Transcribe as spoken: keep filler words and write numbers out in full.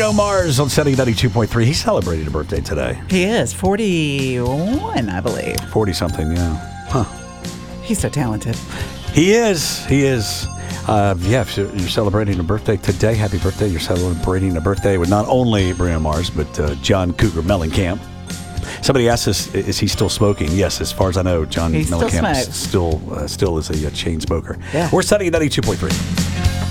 Bruno Mars on Setting ninety-two point three. He's celebrating a birthday today. He is forty-one, I believe. forty-something, yeah. Huh. He's so talented. He is. He is. Uh, yeah, if you're celebrating a birthday today, happy birthday. You're celebrating a birthday with not only Bruno Mars, but uh, John Cougar Mellencamp. Somebody asked us, is he still smoking? Yes, as far as I know, John He still Mellencamp smokes. still, uh, still is a, a chain smoker. Yeah. We're Setting ninety-two point three.